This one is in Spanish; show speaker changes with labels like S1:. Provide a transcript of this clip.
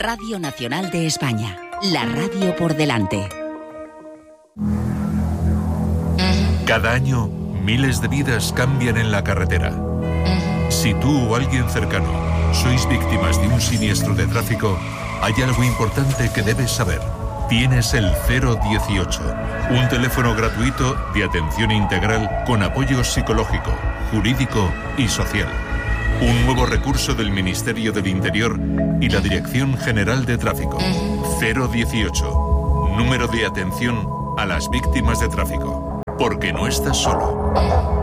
S1: Radio Nacional de España. La radio por delante.
S2: Cada año, miles de vidas cambian en la carretera. Si tú o alguien cercano sois víctimas de un siniestro de tráfico, hay algo importante que debes saber. Tienes el 018, un teléfono gratuito de atención integral con apoyo psicológico, jurídico y social. Un nuevo recurso del Ministerio del Interior y la Dirección General de Tráfico. 018, número de atención a las víctimas de tráfico. Porque no estás solo.